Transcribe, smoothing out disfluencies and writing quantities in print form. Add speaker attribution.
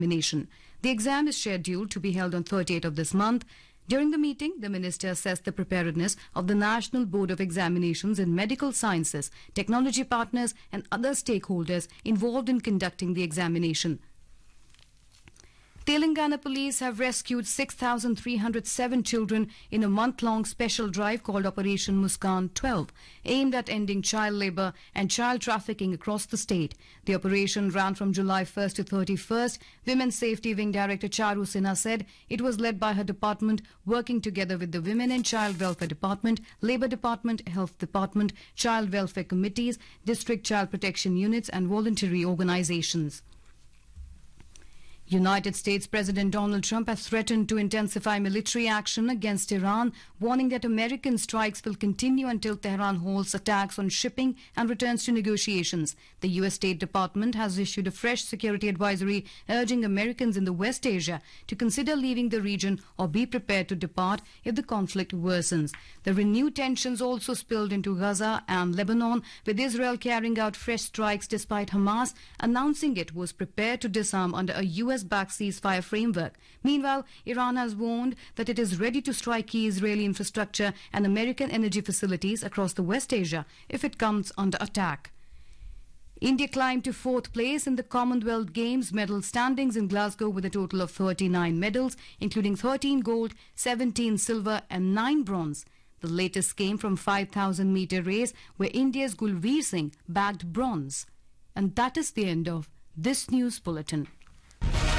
Speaker 1: examination. The exam is scheduled to be held on 30th of this month. During the meeting, the minister assessed the preparedness of the National Board of Examinations in medical sciences, technology partners and other stakeholders involved in conducting the examination. Telangana police have rescued 6,307 children in a month-long special drive called Operation Muskan 12, aimed at ending child labour and child trafficking across the state. The operation ran from July 1st to 31st. Women's Safety Wing Director Charu Sinha said it was led by her department, working together with the Women and Child Welfare Department, Labour Department, Health Department, Child Welfare Committees, District Child Protection Units and voluntary organisations. United States President Donald Trump has threatened to intensify military action against Iran, warning that American strikes will continue until Tehran holds attacks on shipping and returns to negotiations. The U.S. State Department has issued a fresh security advisory urging Americans in the West Asia to consider leaving the region or be prepared to depart if the conflict worsens. The renewed tensions also spilled into Gaza and Lebanon, with Israel carrying out fresh strikes despite Hamas announcing it was prepared to disarm under a U.S.-backed ceasefire framework. Meanwhile, Iran has warned that it is ready to strike key Israeli infrastructure and American energy facilities across the West Asia if it comes under attack. India climbed to fourth place in the Commonwealth Games medal standings in Glasgow with a total of 39 medals, including 13 gold, 17 silver and 9 bronze. The latest came from 5,000-metre race where India's Gulveer Singh bagged bronze. And that is the end of this news bulletin.